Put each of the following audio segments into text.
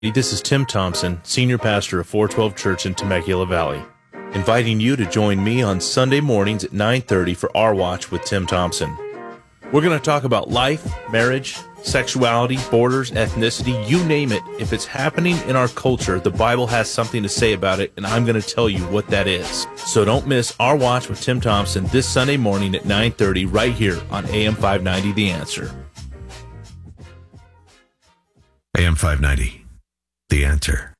This is Tim Thompson, Senior Pastor of 412 Church in Temecula Valley, inviting you to join me on Sunday mornings at 9:30 for Our Watch with Tim Thompson. We're going to talk about life, marriage, sexuality, borders, ethnicity, you name it. If it's happening in our culture, the Bible has something to say about it, and I'm going to tell you what that is. So don't miss Our Watch with Tim Thompson this Sunday morning at 9:30 right here on AM 590 The Answer. AM 590. The Answer.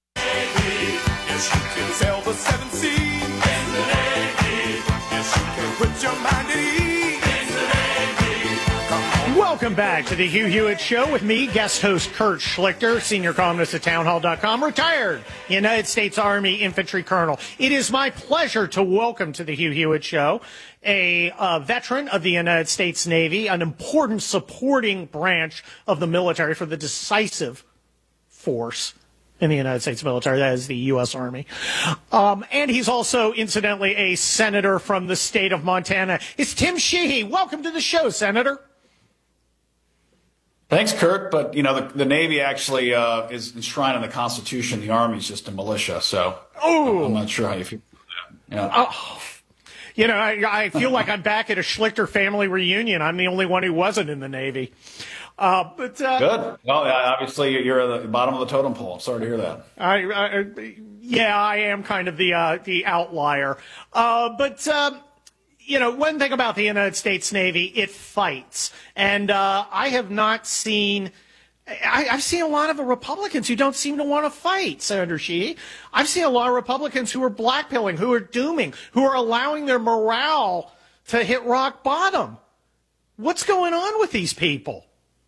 Welcome back to the Hugh Hewitt Show with me, guest host Kurt Schlichter, senior columnist at townhall.com, retired United States Army infantry colonel. It is my pleasure to welcome to the Hugh Hewitt Show a veteran of the United States Navy, an important supporting branch of the military for the decisive force in the United States military, that is the U.S. Army. And he's also, incidentally, a senator from the state of Montana. It's Tim Sheehy. Welcome to the show, Senator. Thanks, Kurt. But, you know, the Navy actually is enshrined in the Constitution. The Army is just a militia. So I'm not sure how you feel about that. Yeah. You know, I feel like I'm back at a Schlichter family reunion. I'm the only one who wasn't in the Navy. Good. Well, obviously you're at the bottom of the totem pole. Sorry to hear that. I am kind of the outlier. You know, one thing about the United States Navy, it fights. And I have not seen I've seen a lot of Republicans who don't seem to want to fight, Senator Sheehy. I've seen a lot of Republicans who are blackpilling, who are dooming, who are allowing their morale to hit rock bottom. What's going on with these people?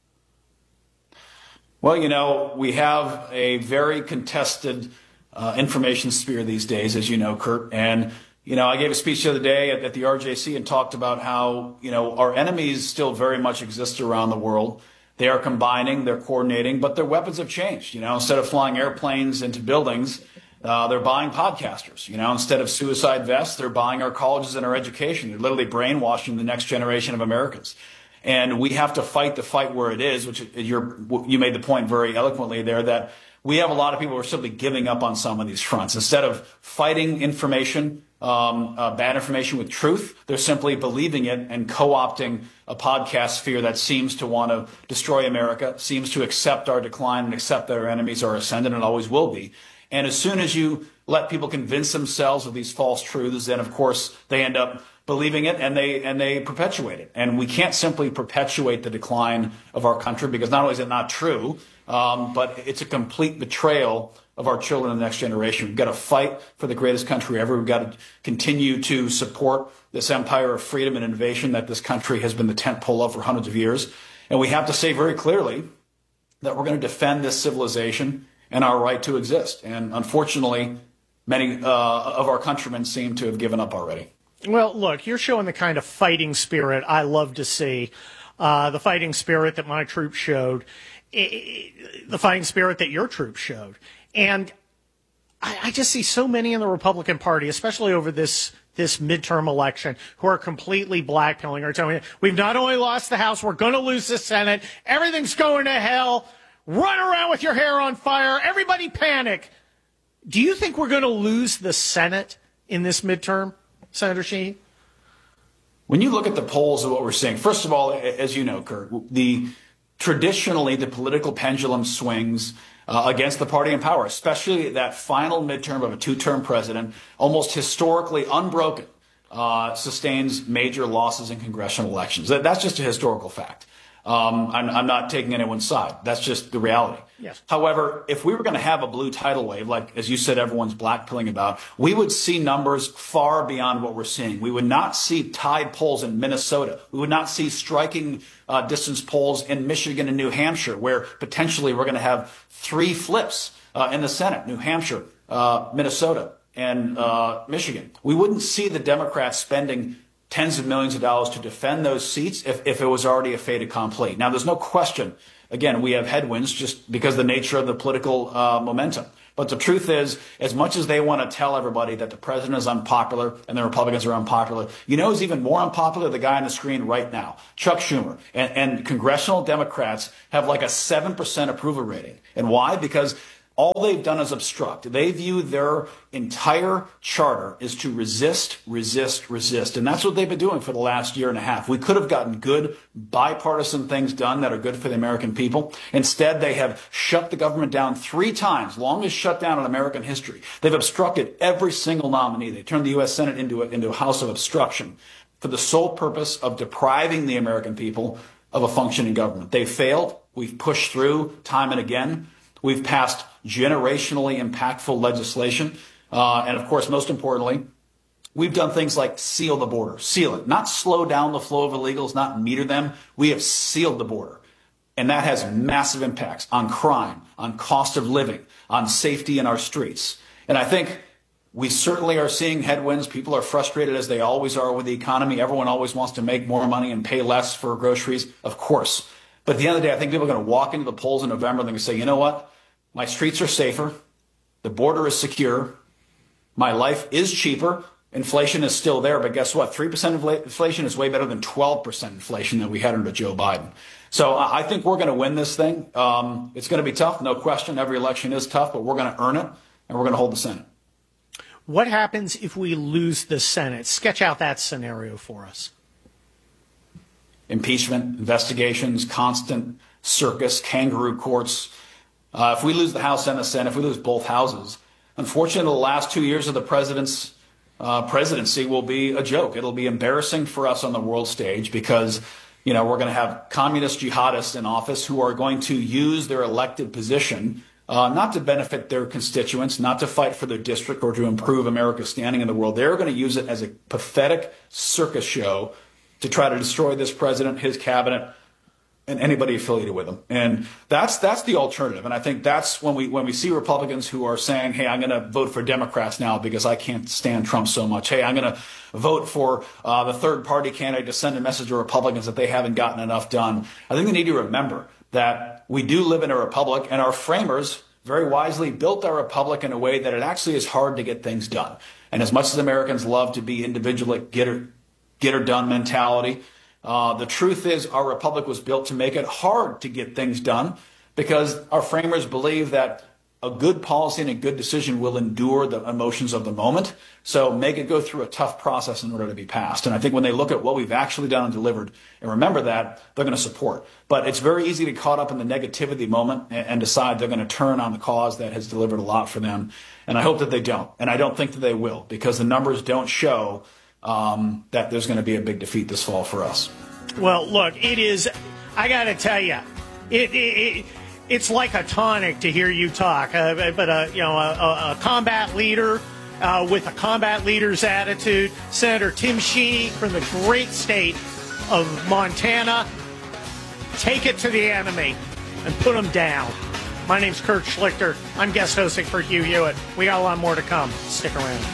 Well, you know, we have a very contested information sphere these days, as you know, Kurt. And, you know, I gave a speech the other day at the RJC and talked about how, you know, our enemies still very much exist around the world. They are combining, they're coordinating, but their weapons have changed. You know, instead of flying airplanes into buildings, they're buying podcasters. You know, instead of suicide vests, they're buying our colleges and our education. They're literally brainwashing the next generation of Americans. And we have to fight the fight where it is, which you made the point very eloquently there, that we have a lot of people who are simply giving up on some of these fronts. Instead of fighting information, bad information with truth, they're simply believing it and co-opting a podcast sphere that seems to want to destroy America, seems to accept our decline and accept that our enemies are ascendant and always will be. And as soon as you let people convince themselves of these false truths, then of course they end up believing it and they perpetuate it. And we can't simply perpetuate the decline of our country because not only is it not true, but it's a complete betrayal of our children and the next generation. We've got to fight for the greatest country ever. We've got to continue to support this empire of freedom and innovation that this country has been the tent pole of for hundreds of years. And we have to say very clearly that we're going to defend this civilization and our right to exist. And unfortunately, many of our countrymen seem to have given up already. Well, look, you're showing the kind of fighting spirit I love to see, the fighting spirit that my troops showed, the fighting spirit that your troops showed. And I just see so many in the Republican Party, especially over this midterm election, who are completely blackpilling, are telling me, we've not only lost the House, we're going to lose the Senate, everything's going to hell, run around with your hair on fire, everybody panic. Do you think we're going to lose the Senate in this midterm, Senator Sheehy? When you look at the polls of what we're seeing, first of all, as you know, Kurt, traditionally the political pendulum swings against the party in power, especially that final midterm of a two-term president, almost historically unbroken, sustains major losses in congressional elections. That's just a historical fact. I'm not taking anyone's side. That's just the reality. Yes. However, if we were going to have a blue tidal wave, like, as you said, everyone's blackpilling about, we would see numbers far beyond what we're seeing. We would not see tied polls in Minnesota. We would not see striking distance polls in Michigan and New Hampshire, where potentially we're going to have three flips in the Senate, New Hampshire, Minnesota, and Michigan. We wouldn't see the Democrats spending tens of millions of dollars to defend those seats if it was already a fait accompli. Now, there's no question, again, we have headwinds just because of the nature of the political momentum. But the truth is, as much as they want to tell everybody that the president is unpopular and the Republicans are unpopular, you know who's even more unpopular? The guy on the screen right now, Chuck Schumer. And congressional Democrats have like a 7% approval rating. And why? Because All they've done is obstruct. They view their entire charter is to resist, resist, resist. And that's what they've been doing for the last year and a half. We could have gotten good bipartisan things done that are good for the American people. Instead, they have shut the government down 3 times, longest shutdown in American history. They've obstructed every single nominee. They turned the U.S. Senate into a house of obstruction for the sole purpose of depriving the American people of a functioning government. They failed. We've pushed through time and again. We've passed generationally impactful legislation. And of course, most importantly, we've done things like seal the border, seal it, not slow down the flow of illegals, not meter them. We have sealed the border. And that has massive impacts on crime, on cost of living, on safety in our streets. And I think we certainly are seeing headwinds. People are frustrated, as they always are with the economy. Everyone always wants to make more money and pay less for groceries, of course. But at the end of the day, I think people are going to walk into the polls in November and they're going to say, you know what? My streets are safer. The border is secure. My life is cheaper. Inflation is still there, but guess what? 3% inflation is way better than 12% inflation that we had under Joe Biden. So I think we're going to win this thing. It's going to be tough, no question. Every election is tough, but we're going to earn it, and we're going to hold the Senate. What happens if we lose the Senate? Sketch out that scenario for us. Impeachment, investigations, constant circus, kangaroo courts. If we lose the House and the Senate, if we lose both houses, unfortunately, the last 2 years of the president's presidency will be a joke. It'll be embarrassing for us on the world stage because, we're going to have communist jihadists in office who are going to use their elected position not to benefit their constituents, not to fight for their district or to improve America's standing in the world. They're going to use it as a pathetic circus show to try to destroy this president, his cabinet, and anybody affiliated with them. And that's the alternative. And I think that's when we see Republicans who are saying, hey, I'm going to vote for Democrats now because I can't stand Trump so much. Hey, I'm going to vote for the third party candidate to send a message to Republicans that they haven't gotten enough done. I think they need to remember that we do live in a republic, and our framers very wisely built our republic in a way that it actually is hard to get things done. And as much as Americans love to be individualistic, get her done mentality, the truth is our republic was built to make it hard to get things done because our framers believe that a good policy and a good decision will endure the emotions of the moment. So make it go through a tough process in order to be passed. And I think when they look at what we've actually done and delivered and remember that, they're going to support. But it's very easy to get caught up in the negativity moment and decide they're going to turn on the cause that has delivered a lot for them. And I hope that they don't. And I don't think that they will because the numbers don't show that there's going to be a big defeat this fall for us. Well, look, it is, I got to tell you, it's like a tonic to hear you talk. But a combat leader with a combat leader's attitude, Senator Tim Sheeny from the great state of Montana, take it to the enemy and put them down. My name's Kurt Schlichter. I'm guest hosting for Hugh Hewitt. We got a lot more to come. Stick around.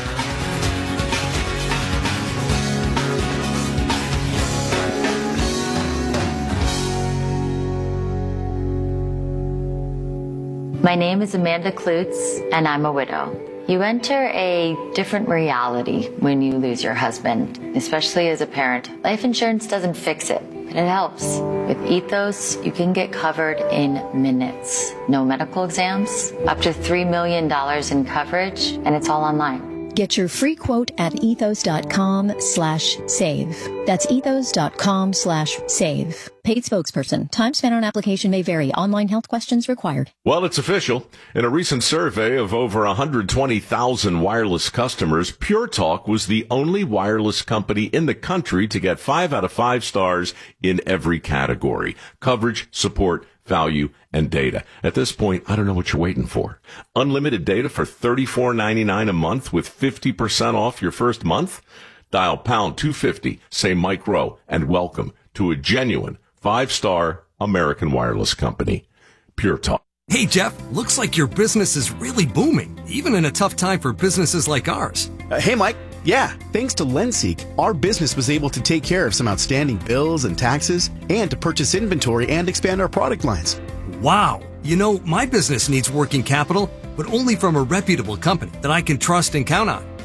My name is Amanda Klutz, and I'm a widow. You enter a different reality when you lose your husband, especially as a parent. Life insurance doesn't fix it, but it helps. With Ethos, you can get covered in minutes. No medical exams, up to $3 million in coverage, and it's all online. Get your free quote at ethos.com/save. That's ethos.com/save. Paid spokesperson. Time spent on application may vary. Online health questions required. Well, it's official. In a recent survey of over 120,000 wireless customers, Pure Talk was the only wireless company in the country to get 5 out of 5 stars in every category: coverage, support, value, and data. At this point, I don't know what you're waiting for. Unlimited data for $34.99 a month with 50% off your first month? Dial pound 250, say Mike Rowe, and welcome to a genuine 5-star American wireless company. Pure Talk. Hey, Jeff, looks like your business is really booming, even in a tough time for businesses like ours. Hey, Mike. Yeah, thanks to Lenseek, our business was able to take care of some outstanding bills and taxes and to purchase inventory and expand our product lines. Wow. You know, my business needs working capital, but only from a reputable company that I can trust and count on.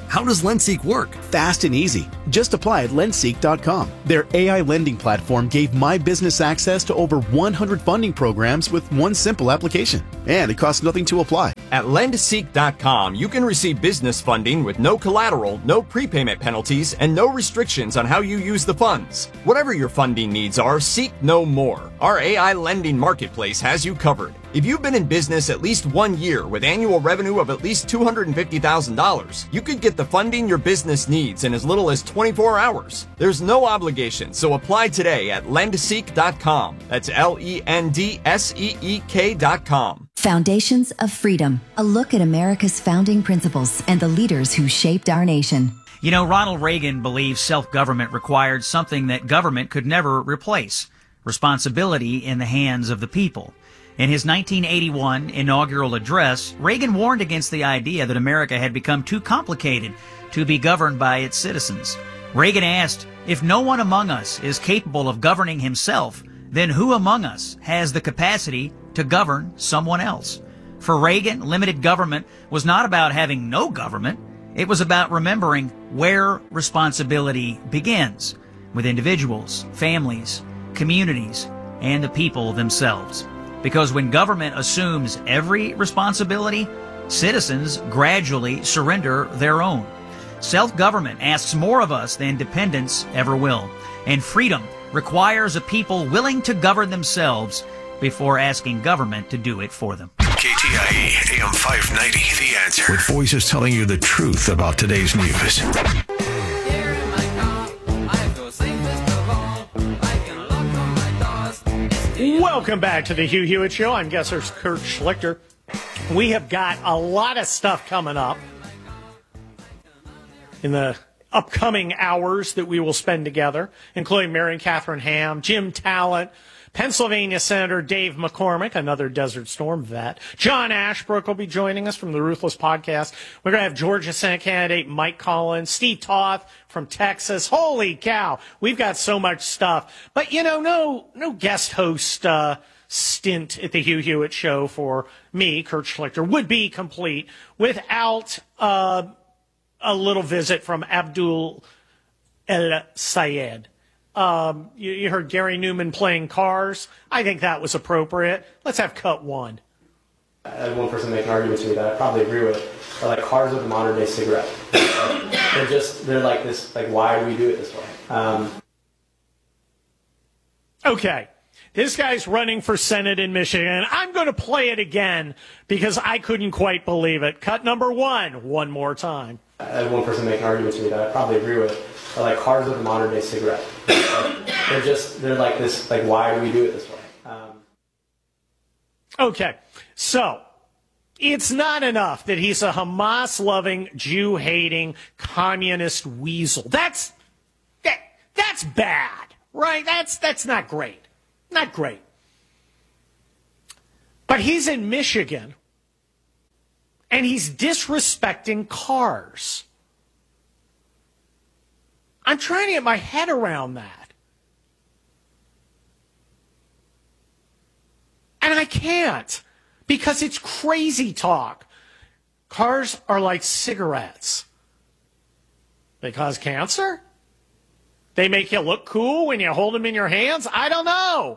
How does Lendseek work? Fast and easy. Just apply at lendseek.com. Their AI lending platform gave my business access to over 100 funding programs with one simple application. And it costs nothing to apply. At lendseek.com, you can receive business funding with no collateral, no prepayment penalties, and no restrictions on how you use the funds. Whatever your funding needs are, seek no more. Our AI lending marketplace has you covered. If you've been in business at least 1 year with annual revenue of at least $250,000, you could get the funding your business needs in as little as 24 hours. There's no obligation, so apply today at lendseek.com. That's LENDSEEK.com. Foundations of Freedom, a look at America's founding principles and the leaders who shaped our nation. You know, Ronald Reagan believed self-government required something that government could never replace: responsibility in the hands of the people. In his 1981 inaugural address, Reagan warned against the idea that America had become too complicated to be governed by its citizens. Reagan asked, if no one among us is capable of governing himself, then who among us has the capacity to govern someone else? For Reagan, limited government was not about having no government. It was about remembering where responsibility begins, with individuals, families, communities, and the people themselves. Because when government assumes every responsibility, citizens gradually surrender their own. Self-government asks more of us than dependence ever will. And freedom requires a people willing to govern themselves before asking government to do it for them. KTIA AM 590, The Answer. With voices telling you the truth about today's news. Welcome back to the Hugh Hewitt Show. I'm guest host Kurt Schlichter. We have got a lot of stuff coming up in the upcoming hours that we will spend together, including Mary Catherine Ham, Jim Talent, Pennsylvania Senator Dave McCormick, another Desert Storm vet. John Ashbrook will be joining us from the Ruthless Podcast. We're going to have Georgia Senate candidate Mike Collins, Steve Toth from Texas. Holy cow, we've got so much stuff. But, you know, no guest host stint at the Hugh Hewitt Show for me, Kurt Schlichter, would be complete without a little visit from Abdul El Sayed. You heard Gary Newman playing Cars. I think that was appropriate. Let's have cut one. As one person make an argument to me that I probably agree with, are like cars with a modern day cigarette. They're like this, like, why do we do it this way? Okay. This guy's running for Senate in Michigan. I'm going to play it again because I couldn't quite believe it. Cut number one more time. As one person make an argument to me that I probably agree with, are like cars with a modern day cigarette. They're like this, like, why do we do it this way? Okay, so it's not enough that he's a Hamas-loving, Jew-hating, communist weasel. That's bad, right? That's not great. Not great. But he's in Michigan, and he's disrespecting cars. I'm trying to get my head around that. And I can't, because it's crazy talk. Cars are like cigarettes. They cause cancer? They make you look cool when you hold them in your hands? I don't know.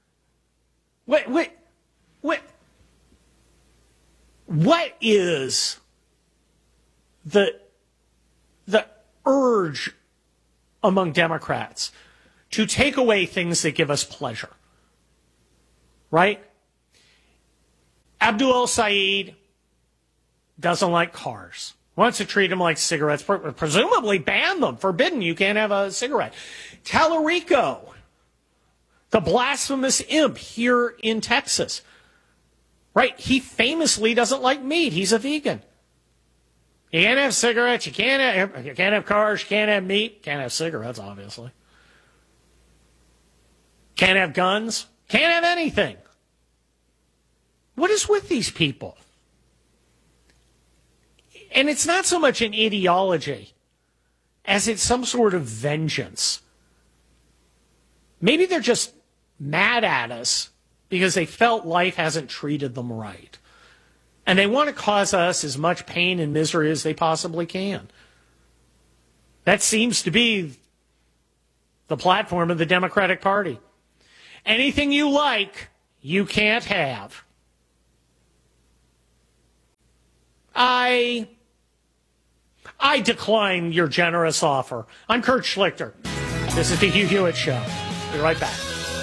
What is the urge among Democrats to take away things that give us pleasure? Right? Abdul Saeed doesn't like cars. Wants to treat them like cigarettes, presumably ban them, forbidden. You can't have a cigarette. Tallarico, the blasphemous imp here in Texas. Right? He famously doesn't like meat. He's a vegan. You can't have cigarettes. You can't have cars. You can't have meat. Can't have cigarettes, obviously. Can't have guns. Can't have anything. What is with these people? And it's not so much an ideology as it's some sort of vengeance. Maybe they're just mad at us because they felt life hasn't treated them right. And they want to cause us as much pain and misery as they possibly can. That seems to be the platform of the Democratic Party. Anything you like, you can't have. I decline your generous offer. I'm Kurt Schlichter. This is the Hugh Hewitt Show. Be right back.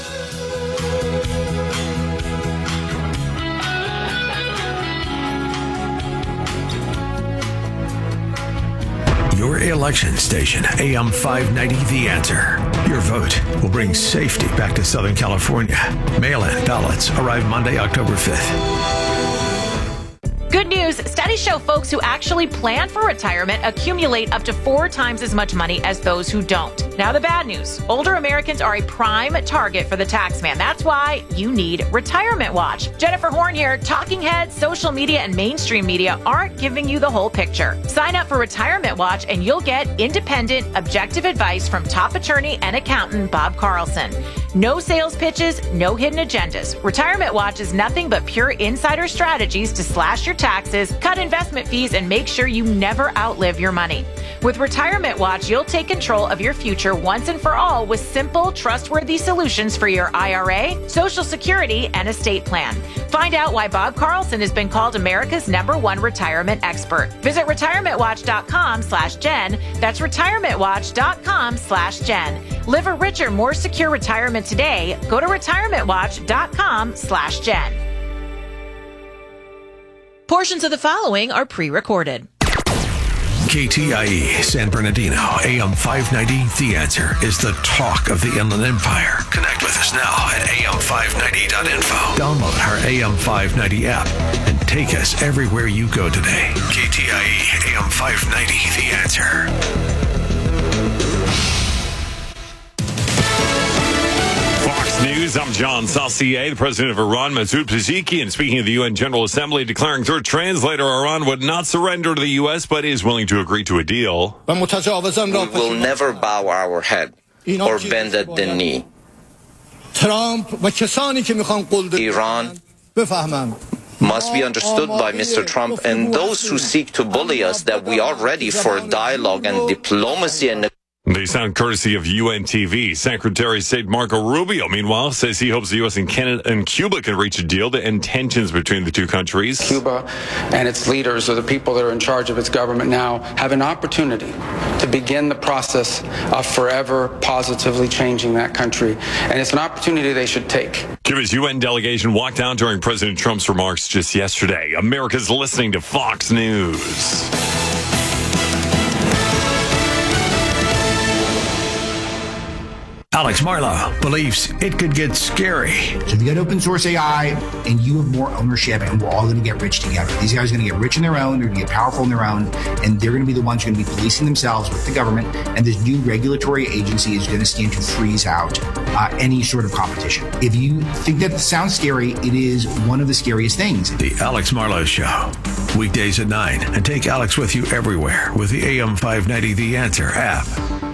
Your election station, AM 590, The Answer. Your vote will bring safety back to Southern California. Mail-in ballots arrive Monday, October 5th. Good news, studies show folks who actually plan for retirement accumulate up to 4 times as much money as those who don't. Now the bad news, older Americans are a prime target for the tax man. That's why you need Retirement Watch. Jennifer Horn here. Talking heads, social media, and mainstream media aren't giving you the whole picture. Sign up for Retirement Watch and you'll get independent, objective advice from top attorney and accountant Bob Carlson. No sales pitches, no hidden agendas. Retirement Watch is nothing but pure insider strategies to slash your taxes, cut investment fees, and make sure you never outlive your money. With Retirement Watch, you'll take control of your future once and for all with simple, trustworthy solutions for your IRA, Social Security, and estate plan. Find out why Bob Carlson has been called America's #1 retirement expert. Visit retirementwatch.com/Jen. That's retirementwatch.com/Jen. Live a richer, more secure retirement today. Go to retirementwatch.com/Jen. Portions of the following are pre-recorded. KTIE San Bernardino, AM 590, The Answer is the talk of the Inland Empire. Connect with us now at am590.info. Download our AM 590 app and take us everywhere you go today. KTIE AM 590, The Answer. News. I'm John Saucier. The president of Iran, Masoud Pezeshkian, speaking of the UN General Assembly, declaring through a translator Iran would not surrender to the U.S., but is willing to agree to a deal. We will never bow our head or bend at the knee. Iran must be understood by Mr. Trump and those who seek to bully us that we are ready for dialogue and diplomacy and They sound courtesy of UN TV. Secretary of State Marco Rubio, meanwhile, says he hopes the U.S. and Canada and Cuba can reach a deal to end tensions between the two countries. Cuba and its leaders, or the people that are in charge of its government now, have an opportunity to begin the process of forever positively changing that country. And it's an opportunity they should take. Cuba's UN delegation walked out during President Trump's remarks just yesterday. America's listening to Fox News. Alex Marlow believes it could get scary. So if you got open source AI and you have more ownership and we're all going to get rich together. These guys are going to get rich in their own, they're going to get powerful in their own, and they're going to be the ones who are going to be policing themselves with the government, and this new regulatory agency is going to stand to freeze out any sort of competition. If you think that sounds scary, it is one of the scariest things. The Alex Marlow Show, weekdays at 9, and take Alex with you everywhere with the AM 590 The Answer app.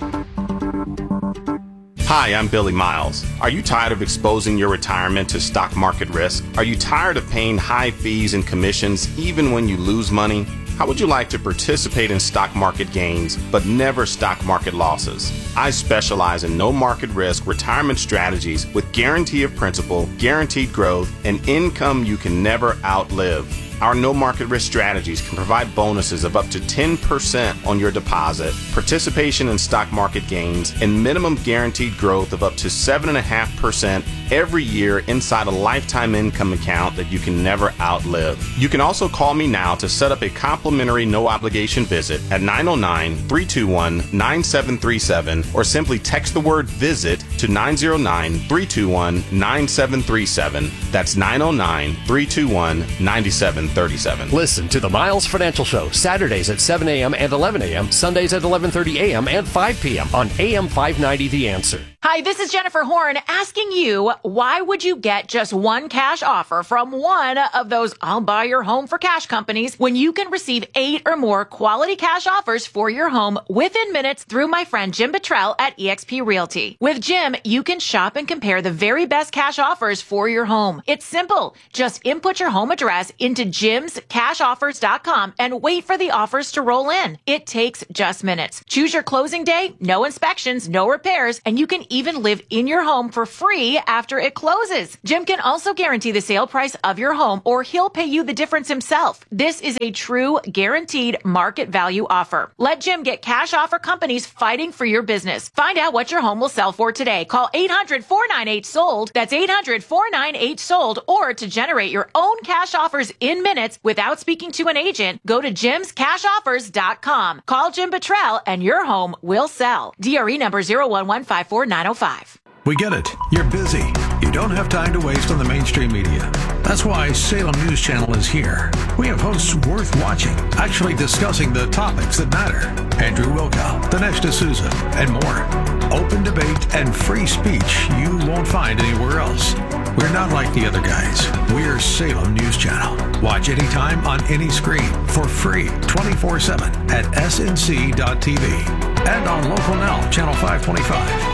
Hi, I'm Billy Miles. Are you tired of exposing your retirement to stock market risk? Are you tired of paying high fees and commissions even when you lose money? How would you like to participate in stock market gains but never stock market losses? I specialize in no market risk retirement strategies with guarantee of principal, guaranteed growth, and income you can never outlive. Our no market risk strategies can provide bonuses of up to 10% on your deposit, participation in stock market gains, and minimum guaranteed growth of up to 7.5% every year inside a lifetime income account that you can never outlive. You can also call me now to set up a complimentary no obligation visit at 909-321-9737 or simply text the word visit to 909-321-9737. That's 909-321-9737. Listen to the Miles Financial Show Saturdays at 7 a.m. and 11 a.m., Sundays at 11:30 a.m. and 5 p.m. on AM 590 The Answer. Hi, this is Jennifer Horn asking you, why would you get just one cash offer from one of those I'll buy your home for cash companies when you can receive 8 or more quality cash offers for your home within minutes through my friend Jim Bottrell at eXp Realty. With Jim, you can shop and compare the very best cash offers for your home. It's simple. Just input your home address into jimscashoffers.com and wait for the offers to roll in. It takes just minutes. Choose your closing day, no inspections, no repairs, and you can even live in your home for free after it closes. Jim can also guarantee the sale price of your home, or he'll pay you the difference himself. This is a true guaranteed market value offer. Let Jim get cash offer companies fighting for your business. Find out what your home will sell for today. Call 800-498-SOLD. That's 800-498-SOLD. Or to generate your own cash offers in minutes without speaking to an agent, go to jimscashoffers.com. Call Jim Bottrell and your home will sell. DRE number 0115490. We get it. You're busy. You don't have time to waste on the mainstream media. That's why Salem News Channel is here. We have hosts worth watching, actually discussing the topics that matter. Andrew Wilkow, Dinesh D'Souza, and more. Open debate and free speech you won't find anywhere else. We're not like the other guys. We're Salem News Channel. Watch anytime on any screen for free 24/7 at snc.tv and on Local Now, Channel 525.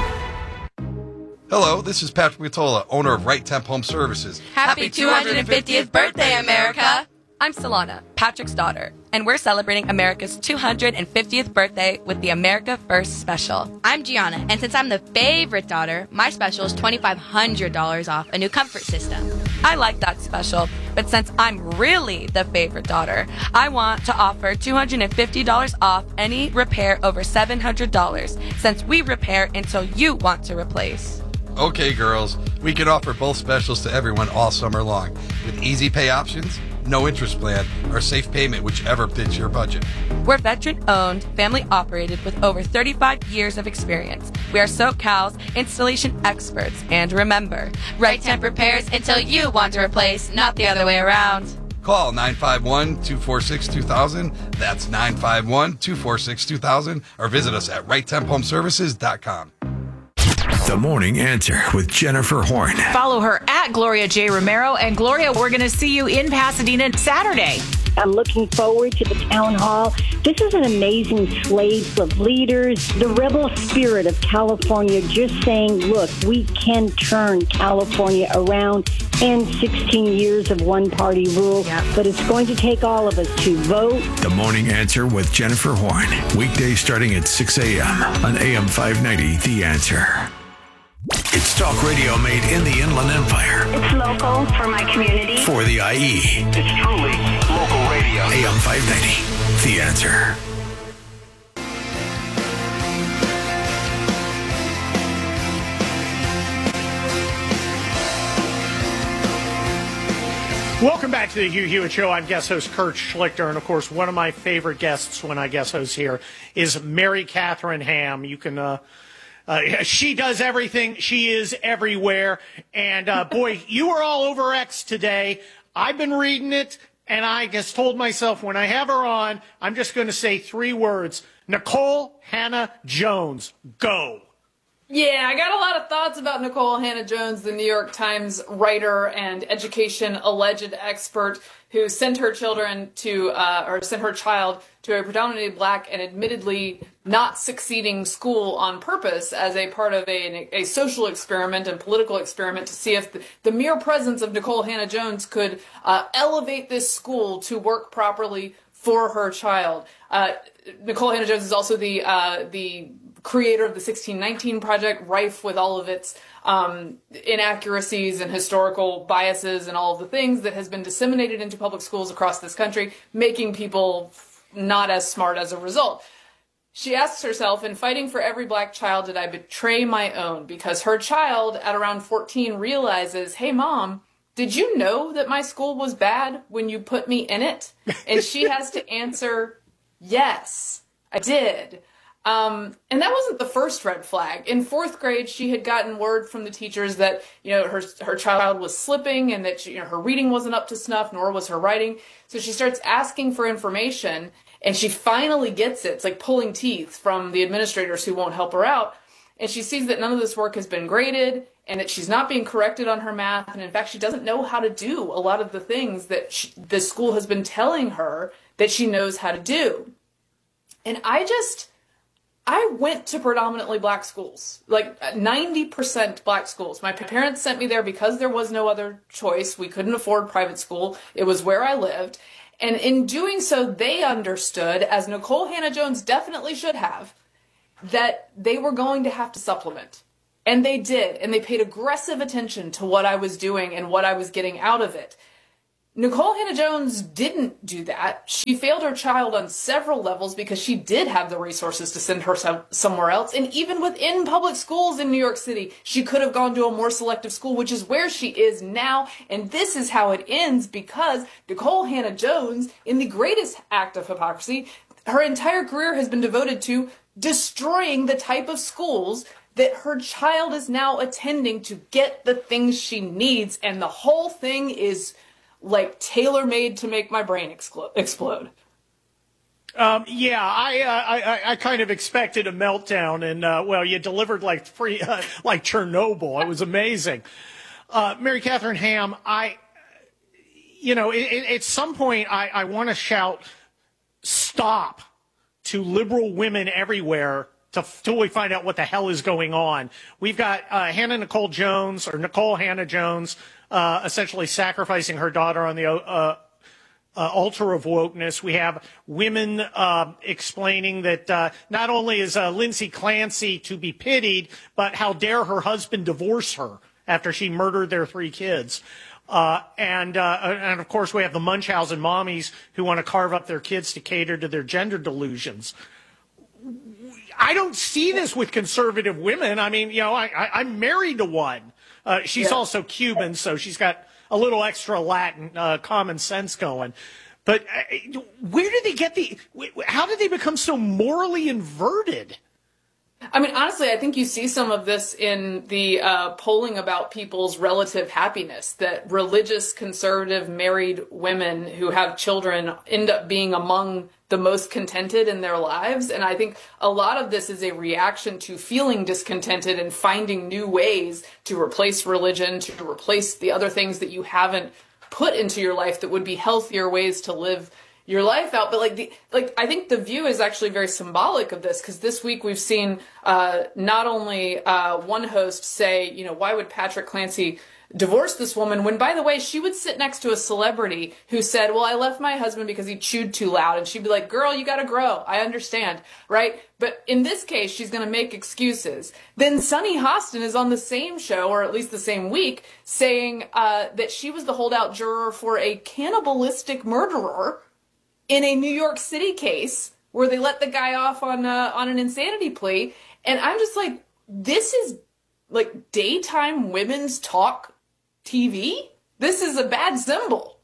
Hello, this is Patrick Matola, owner of Right Temp Home Services. Happy 250th birthday, America! I'm Solana, Patrick's daughter, and we're celebrating America's 250th birthday with the America First Special. I'm Gianna, and since I'm the favorite daughter, my special is $2,500 off a new comfort system. I like that special, but since I'm really the favorite daughter, I want to offer $250 off any repair over $700, since we repair until you want to replace. Okay, girls, we can offer both specials to everyone all summer long, with easy pay options, no interest plan, or safe payment, whichever fits your budget. We're veteran-owned, family-operated with over 35 years of experience. We are SoCal's installation experts. And remember, Right Temp repairs until you want to replace, not the other way around. Call 951-246-2000. That's 951-246-2000. Or visit us at righttemphomeservices.com. The Morning Answer with Jennifer Horn. Follow her at Gloria J. Romero. And Gloria, we're going to see you in Pasadena Saturday. I'm looking forward to the town hall. This is an amazing slate of leaders, the rebel spirit of California just saying, look, we can turn California around and 16 years of one-party rule. But it's going to take all of us to vote. The Morning Answer with Jennifer Horn. Weekdays starting at 6 a.m. on AM 590, The Answer. It's talk radio made in the Inland Empire. It's local for my community. For the IE. It's truly local radio. AM 590, The Answer. Welcome back to the Hugh Hewitt Show. I'm guest host Kurt Schlichter, and of course, one of my favorite guests when I guest host here is Mary Catherine Ham. You can, she does everything. She is everywhere. And boy, you were all over X today. I've been reading it, and I just told myself when I have her on, I'm just going to say 3 words: Nikole Hannah-Jones, go. Yeah, I got a lot of thoughts about Nikole Hannah-Jones, the New York Times writer and education alleged expert who sent her children to, or sent her child to a predominantly black and admittedly not succeeding school on purpose as a part of a social experiment and political experiment to see if the mere presence of Nikole Hannah-Jones could elevate this school to work properly for her child. Nikole Hannah-Jones is also the creator of the 1619 Project, rife with all of its inaccuracies and historical biases and all of the things that has been disseminated into public schools across this country, making people not as smart as a result. She asks herself, in fighting for every black child, did I betray my own? Because her child, at around 14, realizes, hey, Mom, did you know that my school was bad when you put me in it? And she has to answer, yes, I did. And that wasn't the first red flag. In 4th grade, she had gotten word from the teachers that, her child was slipping and that her reading wasn't up to snuff, nor was her writing. So she starts asking for information, and she finally gets it. It's like pulling teeth from the administrators who won't help her out. and she sees that none of this work has been graded and that she's not being corrected on her math. And in fact, she doesn't know how to do a lot of the things that the school has been telling her that she knows how to do. And I went to predominantly black schools, like 90% black schools. My parents sent me there because there was no other choice. We couldn't afford private school. It was where I lived. And in doing so, they understood, as Nikole Hannah-Jones definitely should have, that they were going to have to supplement. And they did. And they paid aggressive attention to what I was doing and what I was getting out of it. Nikole Hannah-Jones didn't do that. She failed her child on several levels because she did have the resources to send her somewhere else. And even within public schools in New York City, she could have gone to a more selective school, which is where she is now. And this is how it ends, because Nikole Hannah-Jones, in the greatest act of hypocrisy, her entire career has been devoted to destroying the type of schools that her child is now attending to get the things she needs. And the whole thing is like tailor-made to make my brain explode. I kind of expected a meltdown, and you delivered like Chernobyl. It was amazing. Mary Catherine Ham, at some point I want to shout stop to liberal women everywhere till we find out what the hell is going on. We've got Nikole Hannah-Jones, essentially sacrificing her daughter on the altar of wokeness. We have women explaining that not only is Lindsay Clancy to be pitied, but how dare her husband divorce her after she murdered their 3 kids. And of course, we have the Munchausen mommies who want to carve up their kids to cater to their gender delusions. I don't see this with conservative women. I mean, I'm married to one. She's also Cuban, so she's got a little extra Latin common sense going. But where did they get how did they become so morally inverted? I mean, honestly, I think you see some of this in the polling about people's relative happiness, that religious, conservative, married women who have children end up being among the most contented in their lives. And I think a lot of this is a reaction to feeling discontented and finding new ways to replace religion, to replace the other things that you haven't put into your life that would be healthier ways to live your life out. But I think The View is actually very symbolic of this, because this week we've seen not only one host say, why would Patrick Clancy divorce this woman, when, by the way, she would sit next to a celebrity who said, well, I left my husband because he chewed too loud. And she'd be like, girl, you got to grow. I understand. Right. But in this case, she's going to make excuses. Then Sunny Hostin is on the same show, or at least the same week, saying that she was the holdout juror for a cannibalistic murderer in a New York City case where they let the guy off on an insanity plea. And I'm just like, this is like daytime women's talk TV? This is a bad symbol.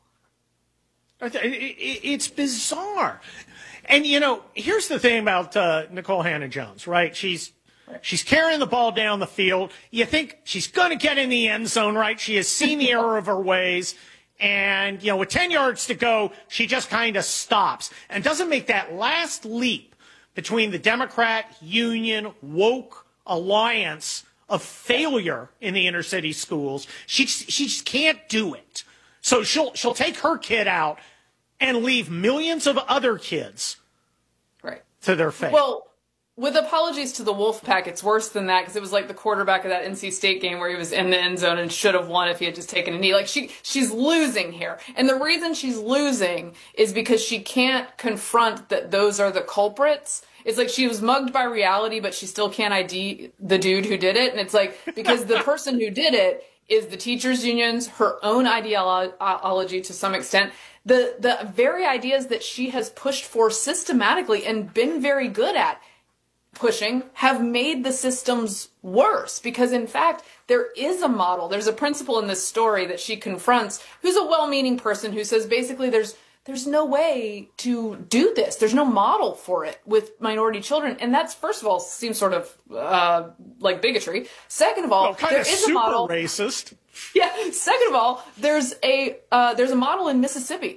It's bizarre. And, here's the thing about Nikole Hannah-Jones, right? She's carrying the ball down the field. You think she's going to get in the end zone, right? She has seen the error of her ways. And, with 10 yards to go, she just kind of stops and doesn't make that last leap between the Democrat, Union, woke alliance of failure in the inner city schools. She just can't do it. So she'll take her kid out and leave millions of other kids to their fate. Well, with apologies to the Wolfpack, it's worse than that, because it was like the quarterback of that NC State game where he was in the end zone and should have won if he had just taken a knee. Like she's losing here. And the reason she's losing is because she can't confront that those are the culprits. It's like she was mugged by reality, but she still can't ID the dude who did it. And it's like, because the person who did it is the teachers' unions, her own ideology to some extent, the very ideas that she has pushed for systematically and been very good at pushing have made the systems worse. Because in fact, there is a model. There's a principal in this story that she confronts, who's a well-meaning person who says basically there's no way to do this. There's no model for it with minority children. And that's, first of all, seems sort of like bigotry. Second of all, there is a model. Racist. Yeah. Second of all, there's a model in Mississippi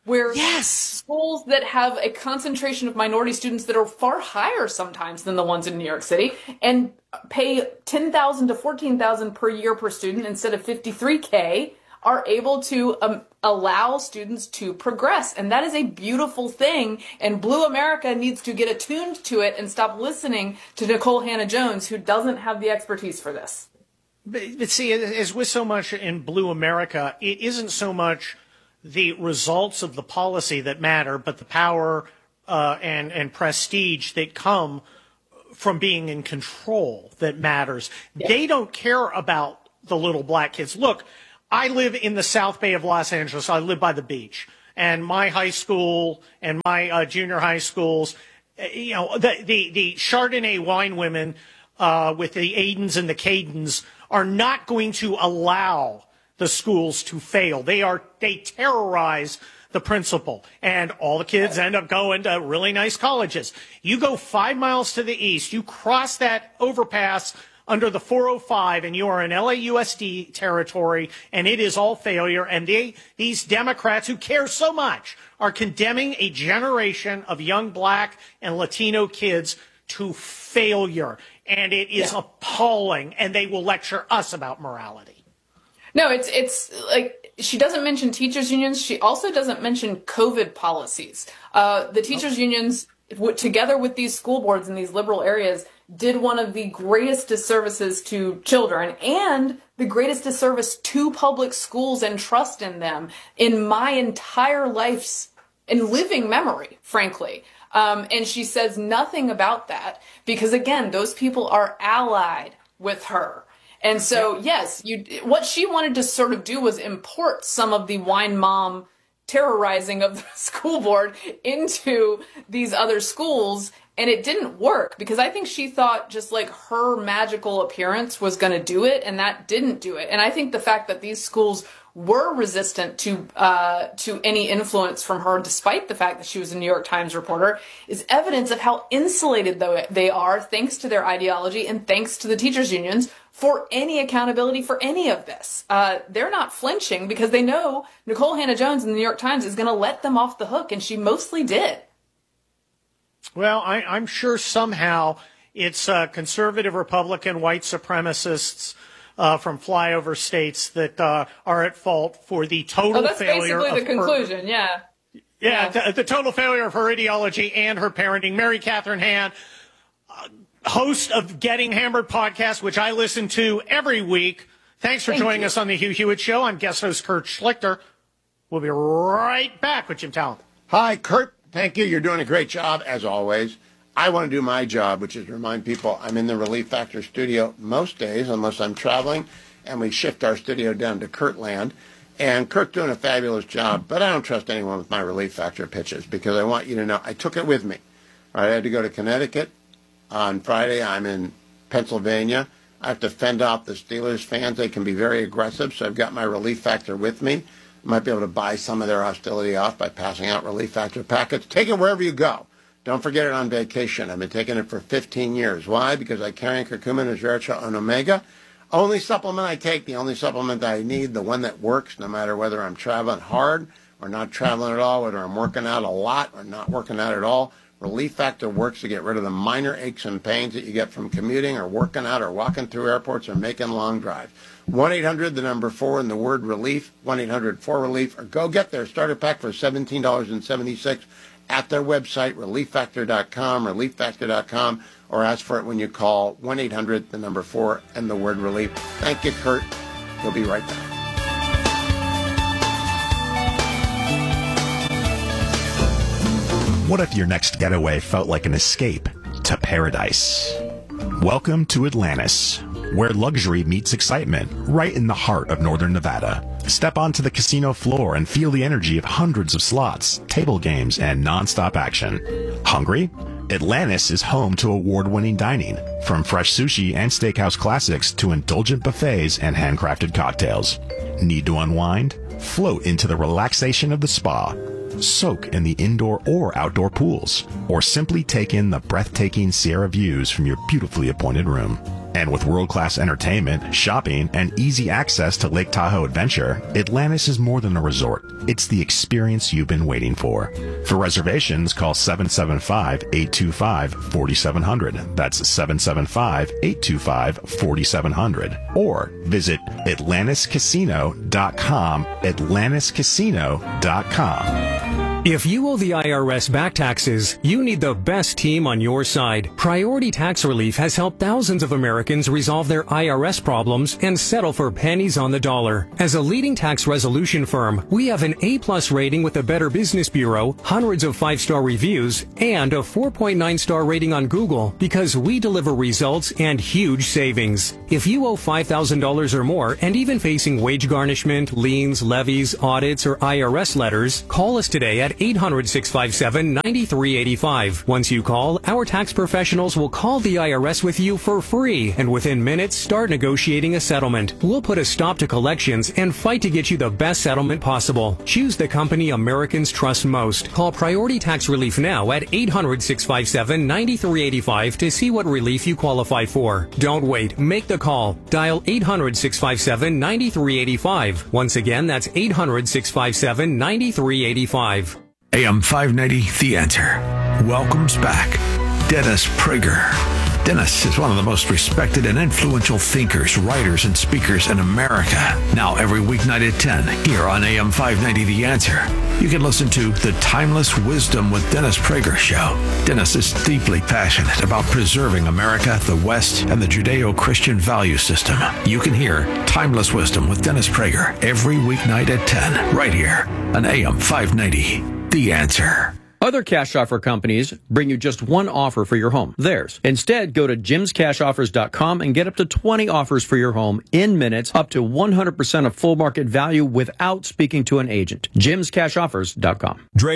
where schools that have a concentration of minority students that are far higher sometimes than the ones in New York City and pay $10,000 to $14,000 per year per student instead of $53K are able to allow students to progress. And that is a beautiful thing. And Blue America needs to get attuned to it and stop listening to Nikole Hannah-Jones, who doesn't have the expertise for this. But see, as with so much in Blue America, it isn't so much the results of the policy that matter, but the power and prestige that come from being in control that matters. Yeah. They don't care about the little black kids. Look, I live in the South Bay of Los Angeles. I live by the beach. And my high school and my junior high schools, the Chardonnay wine women with the Aidens and the Cadens are not going to allow the schools to fail. They terrorize the principal, and all the kids end up going to really nice colleges. You go 5 miles to the east, you cross that overpass under the 405, and you are in LAUSD territory, and it is all failure. And these Democrats who care so much are condemning a generation of young black and Latino kids to failure. And it is appalling, and they will lecture us about morality. No, it's like she doesn't mention teachers' unions. She also doesn't mention COVID policies. The teachers' unions, together with these school boards in these liberal areas, did one of the greatest disservices to children and the greatest disservice to public schools and trust in them in my entire life's and living memory, frankly. And she says nothing about that because, again, those people are allied with her. And so, yes, what she wanted to sort of do was import some of the wine mom terrorizing of the school board into these other schools, and it didn't work because I think she thought just like her magical appearance was going to do it, and that didn't do it. And I think the fact that these schools were resistant to any influence from her, despite the fact that she was a New York Times reporter, is evidence of how insulated they are, thanks to their ideology and thanks to the teachers' unions, for any accountability for any of this. They're not flinching because they know Nikole Hannah-Jones in the New York Times is going to let them off the hook, and she mostly did. Well, I'm sure somehow it's conservative Republican white supremacists from flyover states that are at fault for the total failure of that's basically the conclusion, the total failure of her ideology and her parenting. Mary Catherine Hand, host of Getting Hammered podcast, which I listen to every week. Thanks for joining us on the Hugh Hewitt Show. I'm guest host Kurt Schlichter. We'll be right back with Jim Talent. Hi, Kurt. Thank you. You're doing a great job, as always. I want to do my job, which is remind people I'm in the Relief Factor studio most days, unless I'm traveling, and we shift our studio down to Kurtland. And Kurt's doing a fabulous job, but I don't trust anyone with my Relief Factor pitches because I want you to know I took it with me. All right, I had to go to Connecticut. On Friday, I'm in Pennsylvania. I have to fend off the Steelers fans. They can be very aggressive, so I've got my Relief Factor with me. I might be able to buy some of their hostility off by passing out Relief Factor packets. Take it wherever you go. Don't forget it on vacation. I've been taking it for 15 years. Why? Because I carry curcumin, resveratrol, and omega. Only supplement I take, the only supplement I need, the one that works no matter whether I'm traveling hard or not traveling at all, whether I'm working out a lot or not working out at all. Relief Factor works to get rid of the minor aches and pains that you get from commuting or working out or walking through airports or making long drives. 1-800, the number 4, and the word relief, 1-800-4RELIEF, or go get their starter pack for $17.76 at their website, relieffactor.com, relieffactor.com, or ask for it when you call 1-800, the number 4, and the word relief. Thank you, Kurt. We'll be right back. What if your next getaway felt like an escape to paradise? Welcome to Atlantis, where luxury meets excitement, right in the heart of northern Nevada. Step onto the casino floor and feel the energy of hundreds of slots, table games, and non-stop action. Hungry? Atlantis is home to award-winning dining, from fresh sushi and steakhouse classics to indulgent buffets and handcrafted cocktails. Need to unwind? Float into the relaxation of the spa. Soak in the indoor or outdoor pools, or simply take in the breathtaking Sierra views from your beautifully appointed room. And with world-class entertainment, shopping, and easy access to Lake Tahoe Adventure, Atlantis is more than a resort. It's the experience you've been waiting for. For reservations, call 775-825-4700. That's 775-825-4700. Or visit AtlantisCasino.com, AtlantisCasino.com. If you owe the IRS back taxes, you need the best team on your side. Priority Tax Relief has helped thousands of Americans resolve their IRS problems and settle for pennies on the dollar. As a leading tax resolution firm, we have an A+ rating with the Better Business Bureau, hundreds of 5-star reviews, and a 4.9-star rating on Google because we deliver results and huge savings. If you owe $5,000 or more and even facing wage garnishment, liens, levies, audits, or IRS letters, call us today at 800-657-9385. Once you call, our tax professionals will call the IRS with you for free and within minutes start negotiating a settlement. We'll put a stop to collections and fight to get you the best settlement possible. Choose the company Americans trust most. Call Priority Tax Relief now at 800-657-9385 to see what relief you qualify for. Don't wait. Make the call. Dial 800-657-9385. Once again, that's 800-657-9385. AM 590, The Answer, welcomes back Dennis Prager. Dennis is one of the most respected and influential thinkers, writers, and speakers in America. Now every weeknight at 10, here on AM 590, The Answer, you can listen to The Timeless Wisdom with Dennis Prager show. Dennis is deeply passionate about preserving America, the West, and the Judeo-Christian value system. You can hear Timeless Wisdom with Dennis Prager every weeknight at 10, right here on AM 590, The Answer. Other cash offer companies bring you just one offer for your home, theirs. Instead, go to jimscashoffers.com and get up to 20 offers for your home in minutes, up to 100% of full market value without speaking to an agent. jimscashoffers.com. Dre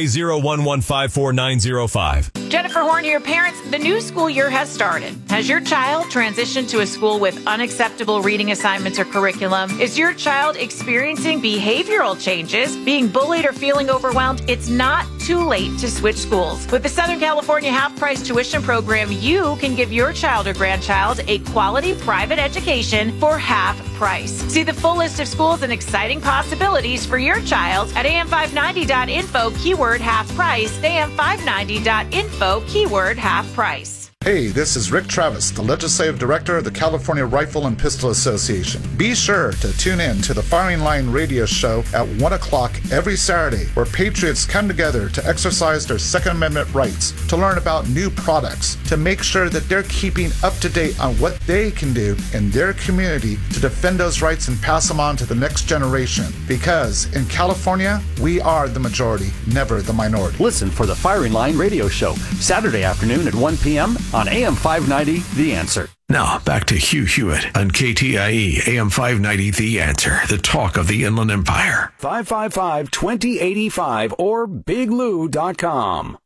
011544905. Jennifer Horn here. Parents, the new school year has started. Has your child transitioned to a school with unacceptable reading assignments or curriculum? Is your child experiencing behavioral changes, being bullied or feeling overwhelmed? It's not too late to switch schools. With the Southern California half-price tuition program, you can give your child or grandchild a quality private education for half price. See the full list of schools and exciting possibilities for your child at am590.info, keyword half price, am590.info, keyword half price. Hey, this is Rick Travis, the Legislative Director of the California Rifle and Pistol Association. Be sure to tune in to the Firing Line radio show at 1 o'clock every Saturday, where patriots come together to exercise their Second Amendment rights, to learn about new products, to make sure that they're keeping up to date on what they can do in their community to defend those rights and pass them on to the next generation. Because in California, we are the majority, never the minority. Listen for the Firing Line radio show, Saturday afternoon at 1 p.m. on AM 590, The Answer. Now, back to Hugh Hewitt on KTIE, AM 590, The Answer, the talk of the Inland Empire. 555-2085 or biglou.com.